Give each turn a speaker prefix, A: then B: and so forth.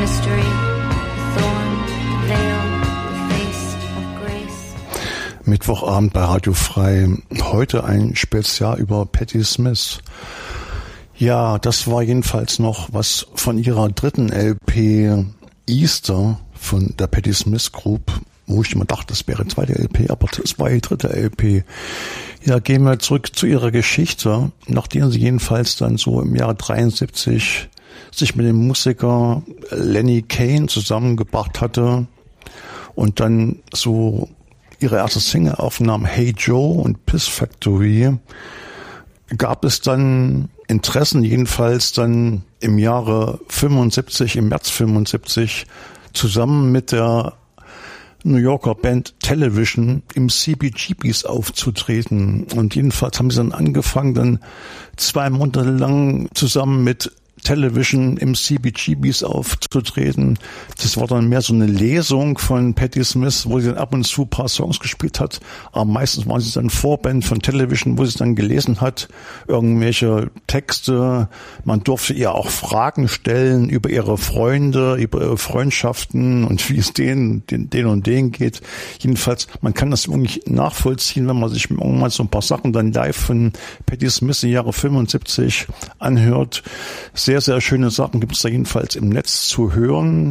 A: Mittwochabend bei Radio Frei. Heute ein Spezial über Patti Smith. Ja, das war jedenfalls noch was von ihrer dritten LP Easter von der Patti Smith Group, wo ich immer dachte, das wäre die zweite LP, aber das war die dritte LP. Ja, gehen wir zurück zu ihrer Geschichte, nachdem sie jedenfalls dann so im Jahre 73 sich mit dem Musiker Lenny Kaye zusammengebracht hatte und dann so ihre erste Single aufnahm, Hey Joe und Piss Factory, gab es dann Interessen, jedenfalls dann im Jahre 75, im März 75, zusammen mit der New Yorker Band Television im CBGBs aufzutreten. Und jedenfalls haben sie dann angefangen, dann 2 Monate lang zusammen mit Television im CBGBs aufzutreten. Das war dann mehr so eine Lesung von Patti Smith, wo sie dann ab und zu ein paar Songs gespielt hat. Aber meistens waren sie dann Vorband von Television, wo sie dann gelesen hat, irgendwelche Texte. Man durfte ihr auch Fragen stellen über ihre Freunde, über ihre Freundschaften und wie es denen und denen geht. Jedenfalls, man kann das irgendwie nachvollziehen, wenn man sich irgendwann so ein paar Sachen dann live von Patti Smith im Jahre 75 anhört. Sehr, sehr schöne Sachen gibt es da jedenfalls im Netz zu hören.